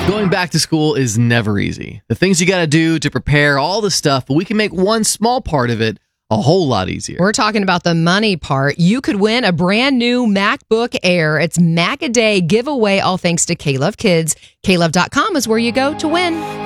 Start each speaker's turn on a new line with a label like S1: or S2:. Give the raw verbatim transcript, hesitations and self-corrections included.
S1: Going back to school is never easy. The things you got to do to prepare, all the stuff, but we can make one small part of it a whole lot easier.
S2: We're talking about the money part. You could win a brand new MacBook Air. It's Mac a Day giveaway, all thanks to K-Love Kids. K Love dot com is where you go to win.